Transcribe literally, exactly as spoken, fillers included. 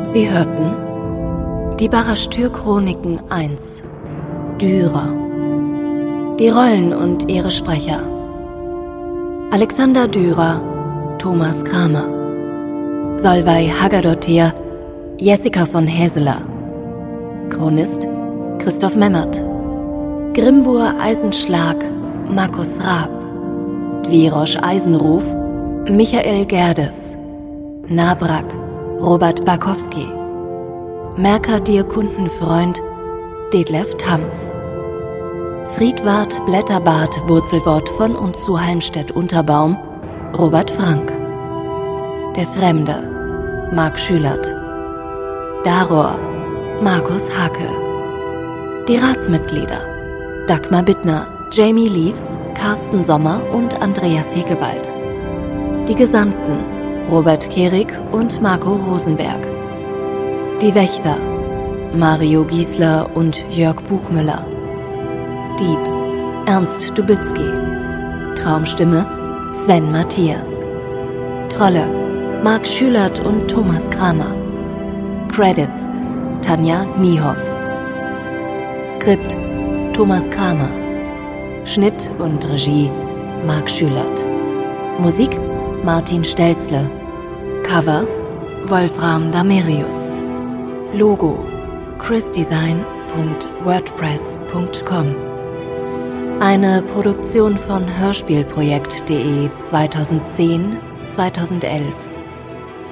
Sie hörten die Barashtür-Chroniken eins, Dürer. Die Rollen und ihre Sprecher: Alexander Dürer, Thomas Kramer; Solveig Haggadottir, Jessica von Häseler; Chronist Christoph Memmert; Grimbur Eisenschlag, Markus Raab; Dwirosch Eisenruf, Michael Gerdes; Nabrak, Robert Barkowski; Mercadir Kundenfreund, Detlef Thams; Friedwart Blätterbart Wurzelwort von und zu Halmstedt-Unterbaum, Robert Frank; Der Fremde, Marc Schülert; Daror, Markus Hake; Die Ratsmitglieder: Dagmar Bittner, Jamie Leaves, Carsten Sommer und Andreas Hegewald; Die Gesandten: Robert Kehrig und Marco Rosenberg; Die Wächter: Mario Giesler und Jörg Buchmüller; Dieb: Ernst Dubitzky; Traumstimme: Sven Matthias; Trolle: Marc Schülert und Thomas Kramer; Credits: Tanja Niehoff; Skript: Thomas Kramer; Schnitt und Regie: Marc Schülert; Musik: Martin Stelzle; Cover: Wolfram Damerius; Logo: chrisdesign punkt wordpress punkt com. Eine Produktion von hörspielprojekt punkt de zweitausendzehn bis zweitausendelf.